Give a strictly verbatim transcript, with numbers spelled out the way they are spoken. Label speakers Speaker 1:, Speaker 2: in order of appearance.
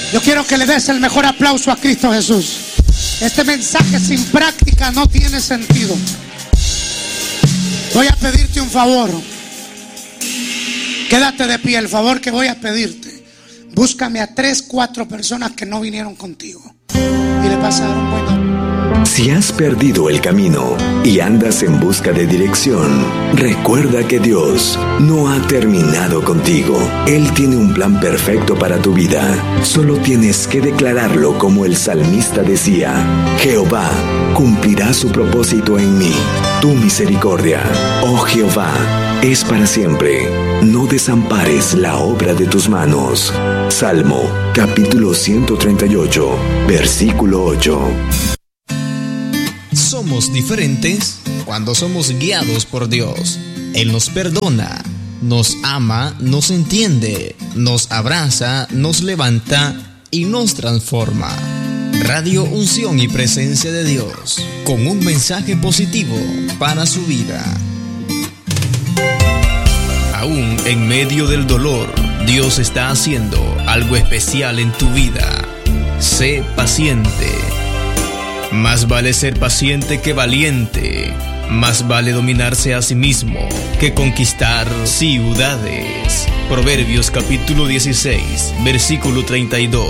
Speaker 1: Yo quiero que le des el mejor aplauso a Cristo Jesús. Este mensaje sin práctica no tiene sentido. Voy a pedirte un favor. Quédate de pie. El favor que voy a pedirte: búscame a tres, cuatro personas que no vinieron contigo y le vas a dar un buen aplauso.
Speaker 2: Si has perdido el camino y andas en busca de dirección, recuerda que Dios no ha terminado contigo. Él tiene un plan perfecto para tu vida. Solo tienes que declararlo como el salmista decía: Jehová cumplirá su propósito en mí. Tu misericordia, oh Jehová, es para siempre. No desampares la obra de tus manos. Salmo capítulo ciento treinta y ocho, versículo ocho.
Speaker 3: Somos diferentes cuando somos guiados por Dios. Él nos perdona, nos ama, nos entiende, nos abraza, nos levanta y nos transforma. Radio Unción y Presencia de Dios, con un mensaje positivo para su vida. Aún en medio del dolor, Dios está haciendo algo especial en tu vida. Sé paciente. Más vale ser paciente que valiente. Más vale dominarse a sí mismo que conquistar ciudades. Proverbios capítulo dieciséis, versículo treinta y dos.